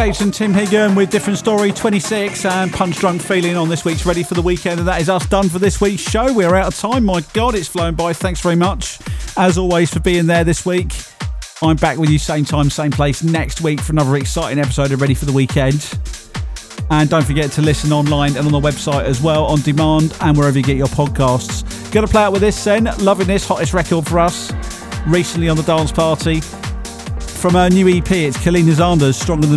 Escapes and Tim Higgin with Different Story 26 and Punch Drunk Feeling on this week's Ready for the Weekend. And that is us done for this week's show. We're out of time. My God, it's flown by. Thanks very much, as always, for being there this week. I'm back with you same time, same place next week for another exciting episode of Ready for the Weekend. And don't forget to listen online and on the website as well, on demand and wherever you get your podcasts. Gonna play out with this then. Loving this, hottest record for us recently on the Dance Party. From her new EP, it's Kalina Zander's Stronger Than